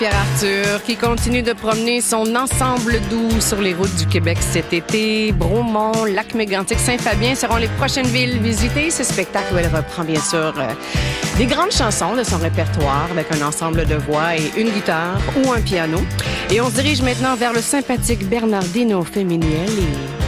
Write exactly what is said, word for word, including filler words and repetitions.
Pierre Arthur qui continue de promener son ensemble doux sur les routes du Québec cet été. Bromont, Lac-Mégantic, Saint-Fabien seront les prochaines villes visitées. Ce spectacle où elle reprend bien sûr euh, des grandes chansons de son répertoire avec un ensemble de voix et une guitare ou un piano. Et on se dirige maintenant vers le sympathique Bernardino Feminielli.